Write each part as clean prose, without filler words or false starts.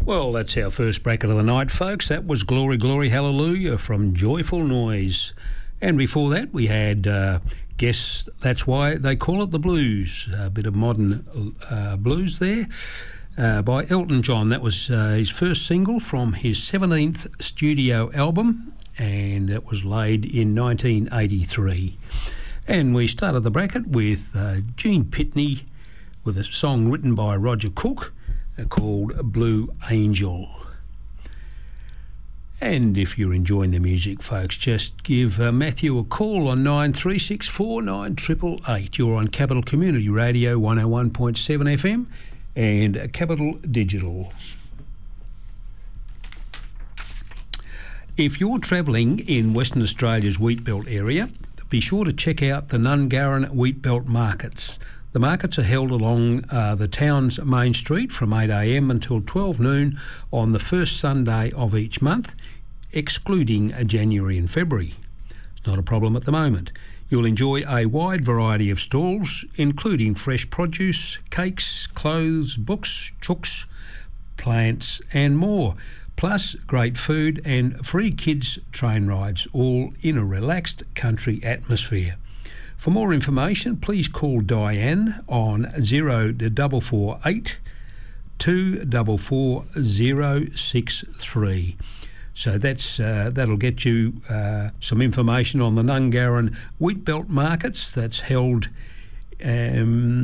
Well, that's our first bracket of the night, folks. That was Glory, Glory, Hallelujah from Joyful Noise. And before that, we had Guess That's Why They Call It the Blues, a bit of modern blues there by Elton John. That was his first single from his 17th studio album, and it was laid in 1983. And we started the bracket with Gene Pitney with a song written by Roger Cook called Blue Angel. And if you're enjoying the music, folks, just give Matthew a call on 9364 9888. You're on Capital Community Radio 101.7 FM and Capital Digital. If you're travelling in Western Australia's Wheatbelt area, be sure to check out the Nungarran Wheatbelt Markets. The markets are held along the town's main street from 8 a.m. until 12 noon on the first Sunday of each month, excluding January and February. It's not a problem at the moment. You'll enjoy a wide variety of stalls, including fresh produce, cakes, clothes, books, chooks, plants and more, plus great food and free kids train rides, all in a relaxed country atmosphere. For more information, please call Diane on 0448 244 063. So that'll get you some information on the Nungarran Wheatbelt Markets. That's held 8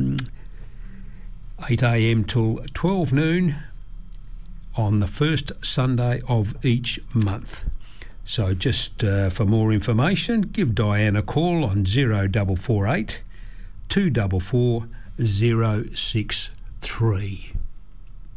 a.m. till 12 noon on the first Sunday of each month. So just for more information, give Diane a call on 0448 244 063.